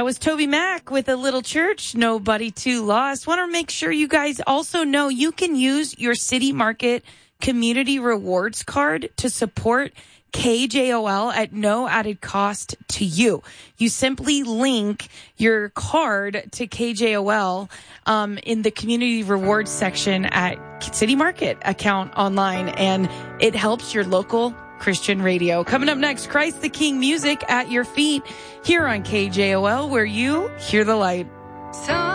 was Toby Mac with A Little Church, Nobody Too Lost. Want to make sure you guys also know you can use your City Market Community Rewards card to support KJOL at no added cost to you. You simply link your card to KJOL in the Community Rewards section at City Market account online, and it helps your local Christian radio. Coming up next, Christ the King music at your feet here on KJOL, where you hear the light.